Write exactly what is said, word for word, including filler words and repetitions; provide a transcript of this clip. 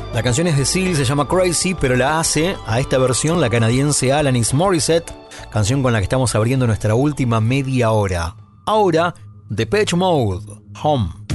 La canción es de Seal, se llama Crazy, pero la hace a esta versión la canadiense Alanis Morissette, canción con la que estamos abriendo nuestra última media hora. Ahora, Depeche Mode, Home.